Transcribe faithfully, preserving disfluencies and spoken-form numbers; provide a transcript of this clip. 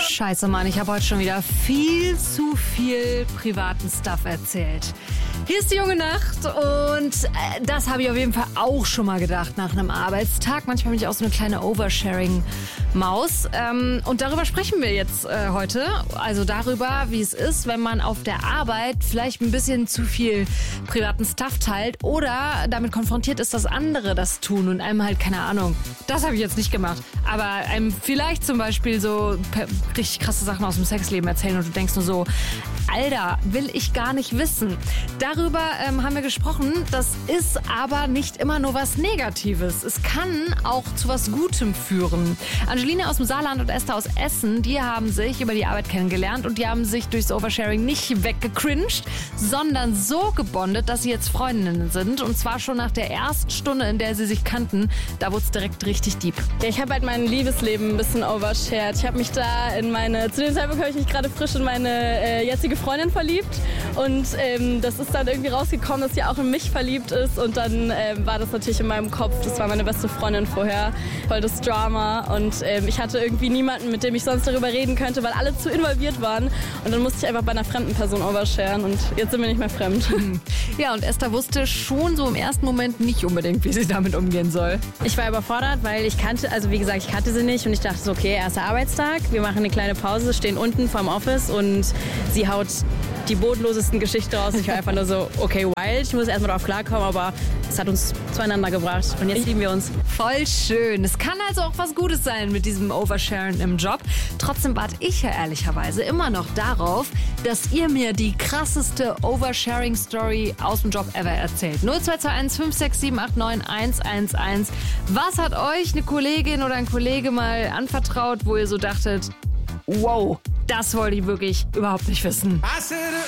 Scheiße, Mann, ich habe heute schon wieder viel zu viel privaten Stuff erzählt. Hier ist die junge Nacht und äh, das habe ich auf jeden Fall auch schon mal gedacht nach einem Arbeitstag. Manchmal bin ich auch so eine kleine Oversharing-Maus. Ähm, und darüber sprechen wir jetzt äh, heute. Also darüber, wie es ist, wenn man auf der Arbeit vielleicht ein bisschen zu viel privaten Stuff teilt oder damit konfrontiert ist, dass andere das tun und einem halt, keine Ahnung, das habe ich jetzt nicht gemacht, aber einem vielleicht zum Beispiel so richtig krasse Sachen aus dem Sexleben erzählen und du denkst nur so, Alter, will ich gar nicht wissen. Darüber ähm, haben wir gesprochen. Das ist aber nicht immer nur was Negatives. Es kann auch zu was Gutem führen. Angelina aus dem Saarland und Esther aus Essen, die haben sich über die Arbeit kennengelernt und die haben sich durchs Oversharing nicht weggecringed, sondern so gebondet, dass sie jetzt Freundinnen sind. Und zwar schon nach der ersten Stunde, in der sie sich kannten. Da wurde es direkt richtig deep. Ja, ich habe halt mein Liebesleben ein bisschen overshared. Ich habe mich da in meine, zu dem Zeitpunkt habe ich mich gerade frisch in meine äh, jetzige Freundin verliebt und ähm, das ist dann irgendwie rausgekommen, dass sie auch in mich verliebt ist und dann ähm, war das natürlich in meinem Kopf, das war meine beste Freundin vorher, voll das Drama und ähm, ich hatte irgendwie niemanden, mit dem ich sonst darüber reden könnte, weil alle zu involviert waren und dann musste ich einfach bei einer fremden Person oversharen und jetzt sind wir nicht mehr fremd. Ja, und Esther wusste schon so im ersten Moment nicht unbedingt, wie sie damit umgehen soll. Ich war überfordert, weil ich kannte, also wie gesagt, ich kannte sie nicht und ich dachte so, okay, erster Arbeitstag, wir machen eine kleine Pause, stehen unten vorm Office und sie haut die bodenlosesten Geschichten raus. Ich war einfach nur so, okay, wild, ich muss erstmal drauf klarkommen, aber es hat uns zueinander gebracht und jetzt lieben wir uns. Voll schön. Es kann also auch was Gutes sein mit diesem Oversharen im Job. Trotzdem warte ich ja ehrlicherweise immer noch darauf, dass ihr mir die krasseste Oversharing-Story aus dem Job ever erzählt. null zwei zwei eins fünf sechs sieben acht neun eins eins eins. Was hat euch eine Kollegin oder ein Kollege mal anvertraut, wo ihr so dachtet, wow, das wollte ich wirklich überhaupt nicht wissen?